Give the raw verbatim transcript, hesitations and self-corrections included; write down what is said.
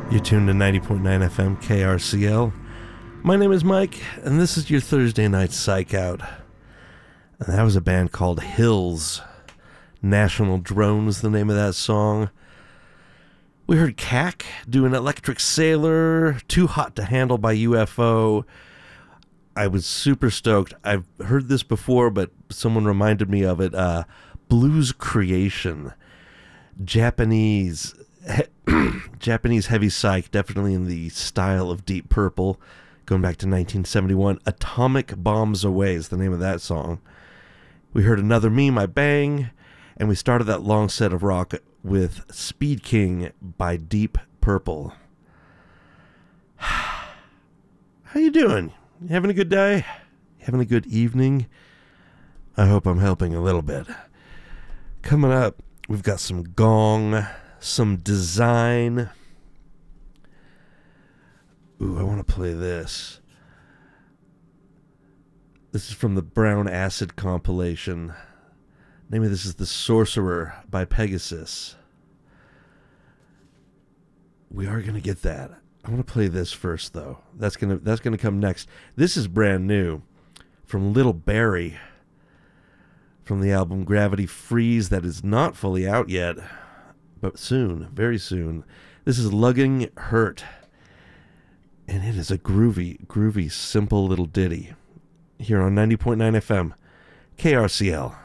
You're tuned to ninety point nine F M K R C L. My name is Mike, and this is your Thursday night psych out. And that was a band called Hills. National Drone was the name of that song. We heard C A C do an Electric Sailor, Too Hot to Handle by U F O. I was super stoked. I've heard this before, but someone reminded me of it. Uh, Blues Creation. Japanese... Japanese heavy psych, definitely in the style of Deep Purple, going back to nineteen seventy-one. Atomic Bombs Away is the name of that song. We heard Another Me, My Bang, and we started that long set of rock with Speed King by Deep Purple. How you doing? You having a good day? Having a good evening? I hope I'm helping a little bit. Coming up, we've got some Gong, some Design. Ooh, I want to play this. This is from the Brown Acid compilation. Name of this is The Sorcerer by Pegasus. We are going to get that. I want to play this first, though. That's going to that's going to come next. This is brand new from Little Barrie, from the album Gravity Freeze, that is not fully out yet, but soon, very soon. This is Lugging Hurt, and it is a groovy, groovy, simple little ditty here on ninety point nine F M, K R C L.